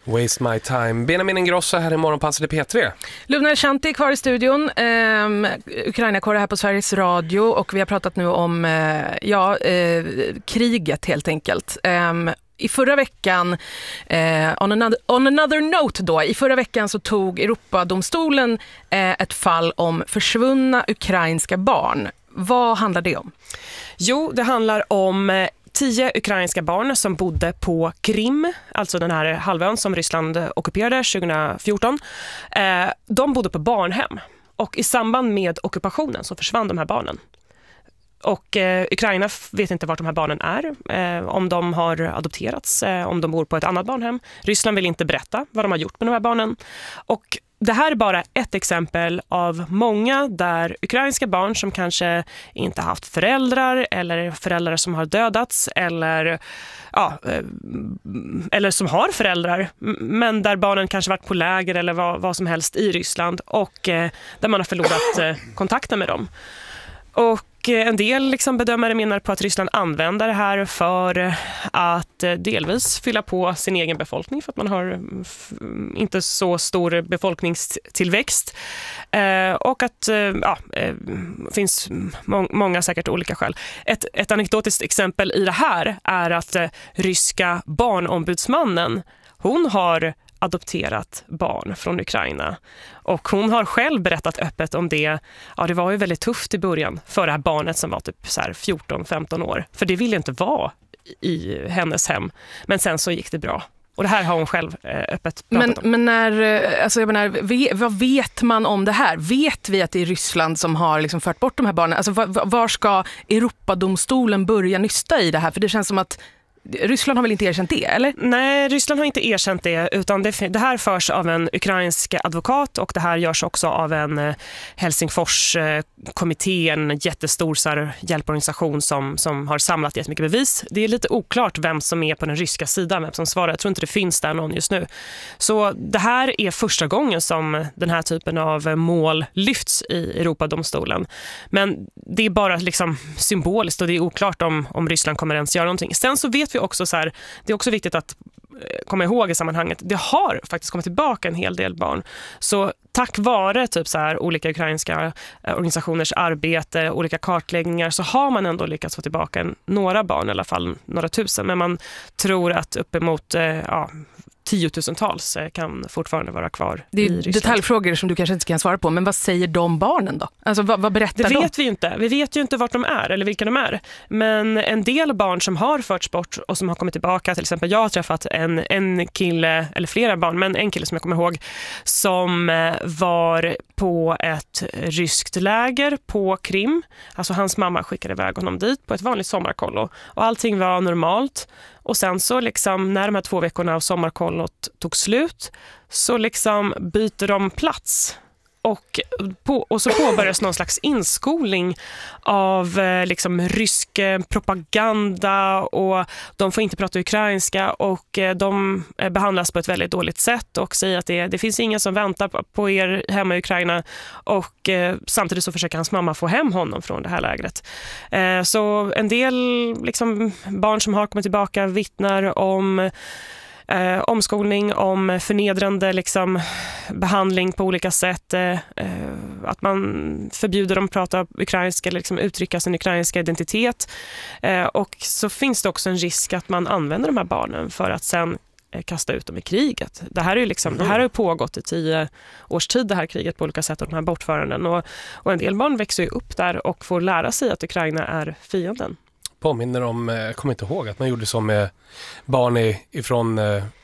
Waste my time. Benjamin Ingrosso här i Morgonpasset i P3. Lubna Elshanthy är kvar i studion. Ukraina-korre här på Sveriges Radio. Och vi har pratat nu om kriget helt enkelt. I förra veckan, on another note då, i förra veckan så tog Europadomstolen ett fall om försvunna ukrainska barn. Vad handlar det om? Jo, det handlar om 10 ukrainska barn som bodde på Krim, alltså den här halvön som Ryssland ockuperade 2014. De bodde på barnhem och i samband med ockupationen så försvann de här barnen. Och Ukraina vet inte vart de här barnen är, om de har adopterats, om de bor på ett annat barnhem. Ryssland vill inte berätta vad de har gjort med de här barnen. Och det här är bara ett exempel av många där ukrainska barn som kanske inte haft föräldrar eller föräldrar som har dödats eller som har föräldrar men där barnen kanske varit på läger eller vad som helst i Ryssland och där man har förlorat kontakten med dem. Och en del bedömare menar på att Ryssland använder det här för att delvis fylla på sin egen befolkning för att man har inte så stor befolkningstillväxt och att finns många säkert olika skäl. Ett anekdotiskt exempel i det här är att ryska barnombudsmannen, hon har adopterat barn från Ukraina. Och hon har själv berättat öppet om det. Ja, det var ju väldigt tufft i början för det här barnet som var typ 14-15 år. För det ville inte vara i hennes hem. Men sen så gick det bra. Och det här har hon själv öppet pratat om. Men vad vet man om det här? Vet vi att det är Ryssland som har fört bort de här barnen? Alltså, var ska Europadomstolen börja nysta i det här? För det känns som att Ryssland har väl inte erkänt det, eller? Nej, Ryssland har inte erkänt det utan det här förs av en ukrainsk advokat och det här görs också av en Helsingfors-kommitté, en jättestor hjälporganisation som har samlat jättemycket bevis. Det är lite oklart vem som är på den ryska sidan, vem som svarar. Jag tror inte det finns där någon just nu. Så det här är första gången som den här typen av mål lyfts i Europadomstolen. Men det är bara symboliskt och det är oklart om Ryssland kommer ens göra någonting. Sen så vet vi också det är också viktigt att komma ihåg i sammanhanget, det har faktiskt kommit tillbaka en hel del barn. Så tack vare olika ukrainska organisationers arbete, olika kartläggningar så har man ändå lyckats få tillbaka några barn, i alla fall några tusen. Men man tror att uppemot 10 000-tals kan fortfarande vara kvar. Det är detaljfrågor som du kanske inte kan svara på, men vad säger de barnen då? Alltså vad berättar de? Det vet vi inte. Vi vet ju inte vart de är eller vilka de är. Men en del barn som har förts bort och som har kommit tillbaka, till exempel jag har träffat en kille, eller flera barn, men en kille som jag kommer ihåg som var på ett ryskt läger på Krim. Alltså hans mamma skickade iväg honom dit på ett vanligt sommarkollo och allting var normalt. Och sen så när de här 2 veckorna av sommarkollot tog slut så byter de plats. Och så påbörjas någon slags inskolning av rysk propaganda och de får inte prata ukrainska och de behandlas på ett väldigt dåligt sätt och säger att det finns ingen som väntar på er hemma i Ukraina och samtidigt så försöker hans mamma få hem honom från det här lägret. Så en del barn som har kommit tillbaka vittnar om omskolning, om förnedrande behandling på olika sätt, att man förbjuder dem att prata ukrainska eller uttrycka sin ukrainska identitet och så finns det också en risk att man använder de här barnen för att sen kasta ut dem i kriget. Det här är det här har pågått i 10 års tid, det här kriget på olika sätt och de här bortföranden och en del barn växer ju upp där och får lära sig att Ukraina är fienden. Påminner om, jag kommer inte ihåg att man gjorde så med barn ifrån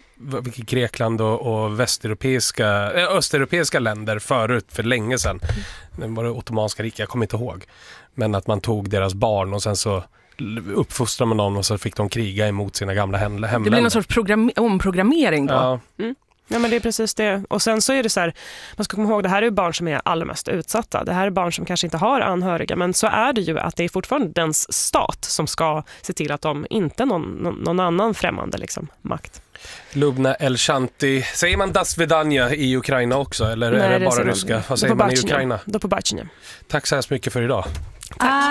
Grekland och östeuropeiska länder förut för länge sedan. Det var det Ottomanska riket, jag kommer inte ihåg. Men att man tog deras barn och sen så uppfostrade man dem och så fick de kriga emot sina gamla hemländer. Det blir någon sorts omprogrammering då. Ja. Mm. Ja, men det är precis det. Och sen så är det man ska komma ihåg, det här är barn som är allra mest utsatta. Det här är barn som kanske inte har anhöriga, men så är det ju att det är fortfarande dens stat som ska se till att de inte någon annan främmande makt. Lubna Elshanthy. Säger man das svidanja i Ukraina också? Eller är det bara ryska? Vad säger man i Ukraina? Då på Bachnia. Tack så hemskt mycket för idag. Tack.